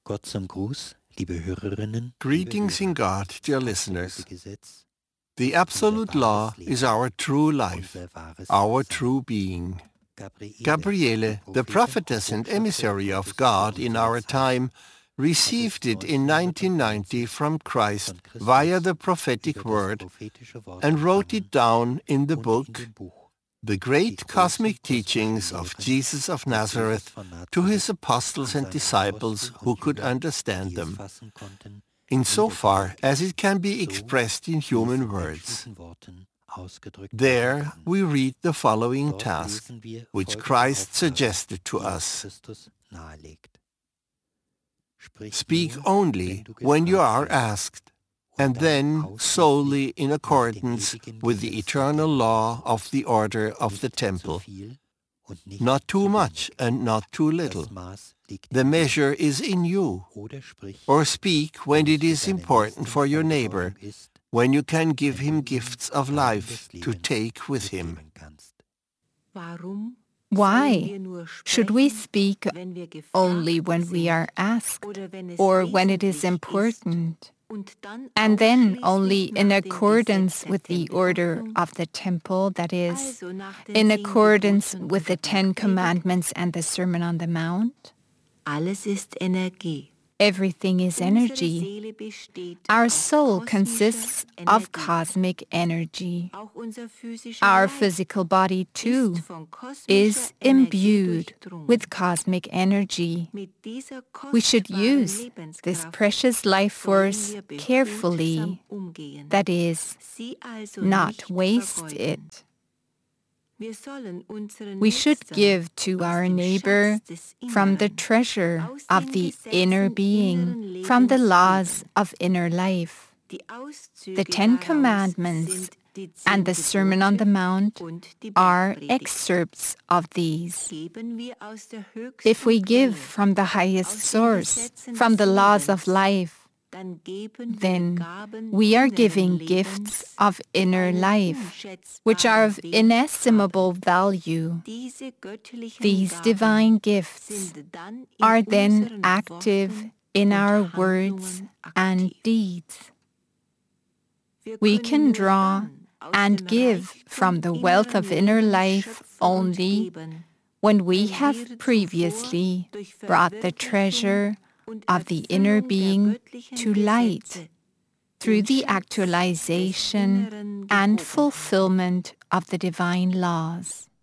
Gott zum Gruß, liebe Hörerinnen. Greetings in God, dear listeners. The absolute law is our true life, our true being. Gabriele, the prophetess and emissary of God in our time, received it in 1990 from Christ via the prophetic word and wrote it down in the book, The Great Cosmic Teachings of Jesus of Nazareth, to his apostles and disciples who could understand them, insofar as it can be expressed in human words. There we read the following task, which Christ suggested to us. Speak only when you are asked, and then solely in accordance with the eternal law of the order of the temple. Not too much and not too little. The measure is in you. Or speak when it is important for your neighbor, when you can give him gifts of life to take with him. Why should we speak only when we are asked, or when it is important, and then only in accordance with the order of the temple, that is, in accordance with the Ten Commandments and the Sermon on the Mount? Alles ist Energie. Everything is energy. Our soul consists of cosmic energy. Our physical body, too, is imbued with cosmic energy. We should use this precious life force carefully, that is, not waste it. We should give to our neighbor from the treasure of the inner being, from the laws of inner life. The Ten Commandments and the Sermon on the Mount are excerpts of these. If we give from the highest source, from the laws of life, then we are giving gifts of inner life, which are of inestimable value. These divine gifts are then active in our words and deeds. We can draw and give from the wealth of inner life only when we have previously brought the treasure of the inner being to light through the actualization and fulfillment of the divine laws.